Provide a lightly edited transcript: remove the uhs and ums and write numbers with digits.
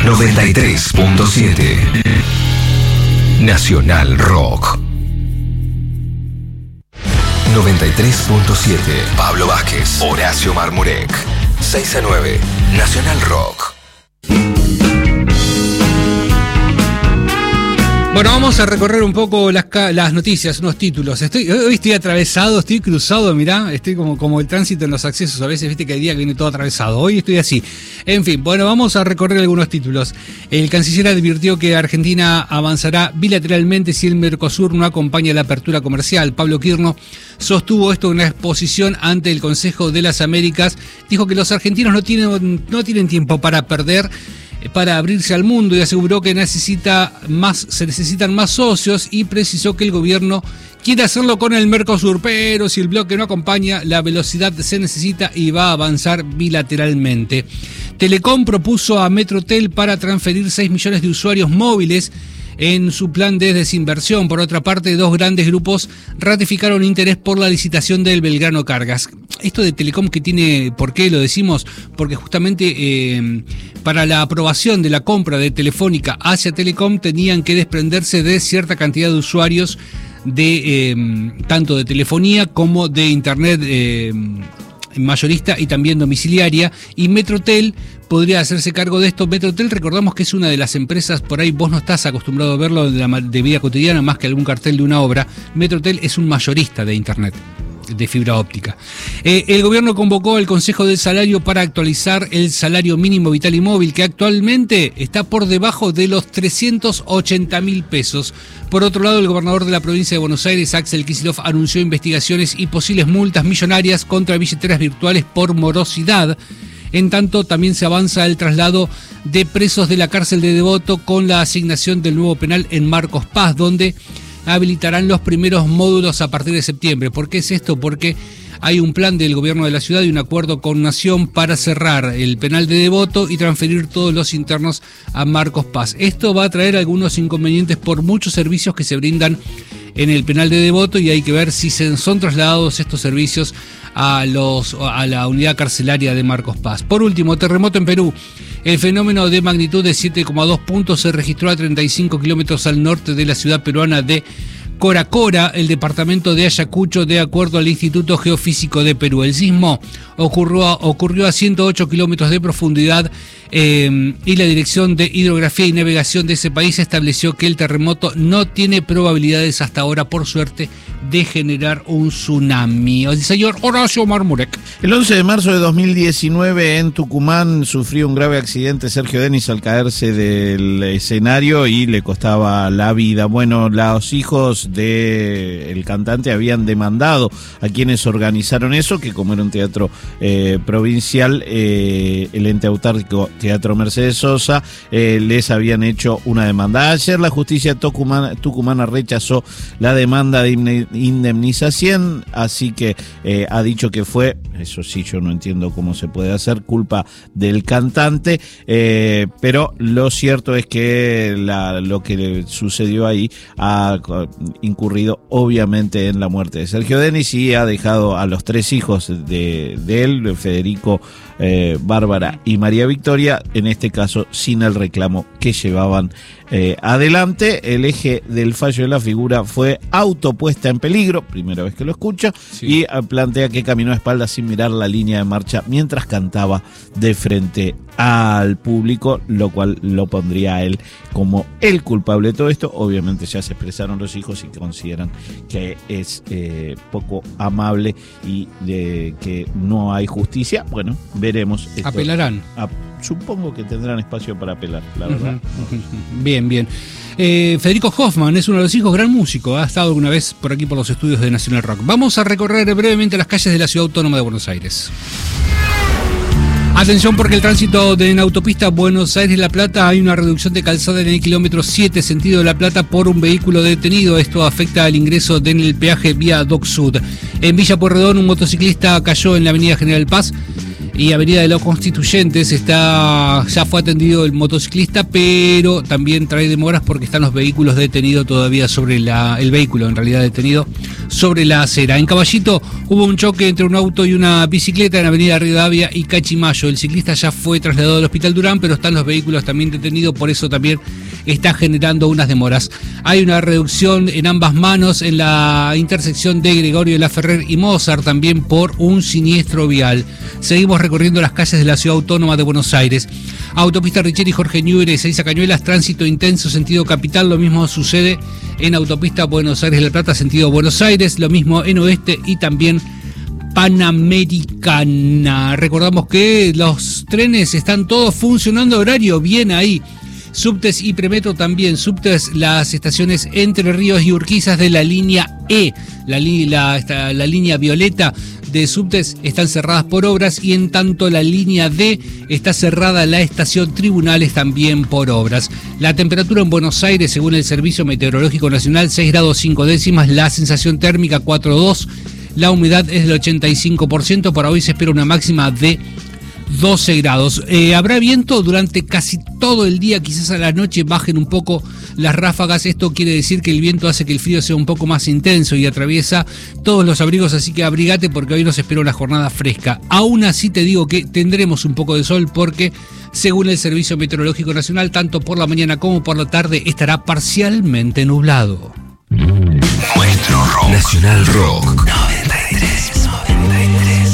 93.7 Nacional Rock. 93.7 Pablo Vázquez, Horacio Marmurek. 6 a 9 Nacional Rock. Bueno, vamos a recorrer un poco las noticias, unos títulos. Hoy estoy atravesado, estoy cruzado, mirá, estoy como el tránsito en los accesos. A veces viste que hay día que viene todo atravesado. Hoy estoy así. En fin, bueno, vamos a recorrer algunos títulos. El canciller advirtió que Argentina avanzará bilateralmente si el Mercosur no acompaña la apertura comercial. Pablo Quirno sostuvo esto en una exposición ante el Consejo de las Américas. Dijo que los argentinos no tienen tiempo para perder, para abrirse al mundo, y aseguró que se necesitan más socios, y precisó que el gobierno quiere hacerlo con el Mercosur, pero si el bloque no acompaña, la velocidad se necesita y va a avanzar bilateralmente. Telecom propuso a Metrotel para transferir 6 millones de usuarios móviles en su plan de desinversión. Por otra parte, 2 grandes grupos ratificaron interés por la licitación del Belgrano Cargas. Esto de Telecom que tiene, ¿por qué lo decimos? Porque justamente para la aprobación de la compra de Telefónica hacia Telecom tenían que desprenderse de cierta cantidad de usuarios de tanto de telefonía como de internet mayorista y también domiciliaria, y Metrotel podría hacerse cargo de esto. Metrotel, recordamos que es una de las empresas, por ahí vos no estás acostumbrado a verlo de vida cotidiana más que algún cartel de una obra. Metrotel es un mayorista de internet, de fibra óptica. El gobierno convocó al Consejo del Salario para actualizar el salario mínimo vital y móvil, que actualmente está por debajo de los 380.000 pesos. Por otro lado, el gobernador de la provincia de Buenos Aires, Axel Kicillof, anunció investigaciones y posibles multas millonarias contra billeteras virtuales por morosidad. En tanto, también se avanza el traslado de presos de la cárcel de Devoto con la asignación del nuevo penal en Marcos Paz, donde habilitarán los primeros módulos a partir de septiembre. ¿Por qué es esto? Porque hay un plan del gobierno de la ciudad y un acuerdo con Nación para cerrar el penal de Devoto y transferir todos los internos a Marcos Paz. Esto va a traer algunos inconvenientes por muchos servicios que se brindan en el penal de Devoto, y hay que ver si son trasladados estos servicios a la unidad carcelaria de Marcos Paz. Por último, terremoto en Perú. El fenómeno de magnitud de 7,2 puntos se registró a 35 kilómetros al norte de la ciudad peruana de Coracora, el departamento de Ayacucho, de acuerdo al Instituto Geofísico de Perú. El sismo ocurrió a 108 kilómetros de profundidad, y la Dirección de Hidrografía y Navegación de ese país estableció que el terremoto no tiene probabilidades hasta ahora, por suerte, de generar un tsunami. El señor Horacio Marmurek. El 11 de marzo de 2019 en Tucumán sufrió un grave accidente Sergio Denis al caerse del escenario y le costaba la vida. Bueno, los hijos del cantante habían demandado a quienes organizaron eso, que como era un teatro provincial, el ente autárquico Teatro Mercedes Sosa, les habían hecho una demanda. Ayer la justicia tucumana rechazó la demanda de indemnización, así que ha dicho que fue, eso sí, yo no entiendo cómo se puede hacer, culpa del cantante, pero lo cierto es que lo que le sucedió ahí ha incurrido obviamente en la muerte de Sergio Denis y ha dejado a los 3 hijos de él, Federico, Bárbara y María Victoria, en este caso sin el reclamo que llevaban adelante. El eje del fallo de la figura fue autopuesta en peligro, primera vez que lo escucho, sí. Y plantea que caminó a espaldas sin mirar la línea de marcha mientras cantaba de frente al público, lo cual lo pondría a él como el culpable de todo esto. Obviamente ya se expresaron los hijos y consideran que es poco amable y de que no hay justicia. Bueno, veremos. ¿Apelarán? Supongo que tendrán espacio para apelar, la verdad. Bien. Federico Hoffman es uno de los hijos, gran músico, ha estado alguna vez por aquí por los estudios de Nacional Rock. Vamos a recorrer brevemente las calles de la Ciudad Autónoma de Buenos Aires. Atención, porque el tránsito en autopista Buenos Aires-La Plata hay una reducción de calzada en el kilómetro 7 sentido de La Plata por un vehículo detenido. Esto afecta al ingreso en el peaje vía Doc Sud. En Villa Pueyrredón un motociclista cayó en la avenida General Paz y Avenida de los Constituyentes ya fue atendido el motociclista, pero también trae demoras porque están los vehículos detenidos todavía el vehículo en realidad detenido sobre la acera. En Caballito hubo un choque entre un auto y una bicicleta en Avenida Rivadavia y Cachimayo. El ciclista ya fue trasladado al Hospital Durán, pero están los vehículos también detenidos, por eso también está generando unas demoras. Hay una reducción en ambas manos en la intersección de Gregorio Laferrer y Mozart, también por un siniestro vial. Seguimos recorriendo las calles de la Ciudad Autónoma de Buenos Aires. Autopista Richeri, Jorge Newbery, Ezeiza Cañuelas, tránsito intenso sentido capital. Lo mismo sucede en Autopista Buenos Aires-La Plata, sentido Buenos Aires. Lo mismo en Oeste y también Panamericana. Recordamos que los trenes están todos funcionando a horario, bien ahí. Subtes y Premetro también. Subtes, las estaciones Entre Ríos y Urquizas de la línea E, la línea violeta de subtes están cerradas por obras, y en tanto la línea D está cerrada la estación Tribunales también por obras. La temperatura en Buenos Aires, según el Servicio Meteorológico Nacional, 6 grados 5 décimas, la sensación térmica 4,2, la humedad es del 85%, para hoy se espera una máxima de 12 grados. Habrá viento durante casi todo el día, quizás a la noche bajen un poco las ráfagas. Esto quiere decir que el viento hace que el frío sea un poco más intenso y atraviesa todos los abrigos, así que abrigate porque hoy nos espera una jornada fresca. Aún así te digo que tendremos un poco de sol porque, según el Servicio Meteorológico Nacional, tanto por la mañana como por la tarde estará parcialmente nublado. Nuestro rock. Nacional Rock 93.